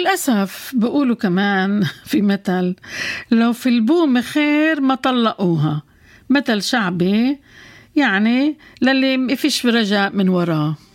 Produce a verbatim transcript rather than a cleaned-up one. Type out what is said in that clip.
وللأسف بقولوا كمان في مثل: لو في البوم خير ما طلقوها. مثل شعبي يعني للي ما فيش رجاء من وراه.